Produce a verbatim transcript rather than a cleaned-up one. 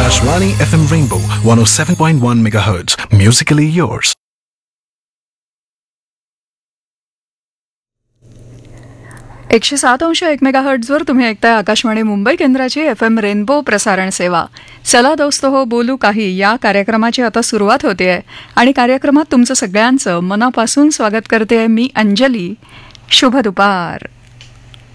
Akashvani F M Rainbow one oh seven point one megahertz. Musically yours. एकशे सात अंश एक मेगाहर्ट्झवर तुम्ही ऐकताय आकाशवाणी मुंबई केंद्राची एफ एम रेनबो प्रसारण सेवा. चला दोस्त हो बोलू काही या कार्यक्रमाची आता सुरुवात होते आहे आणि कार्यक्रमात तुमचं सगळ्यांचं मनापासून स्वागत करते मी अंजली. शुभ दुपार.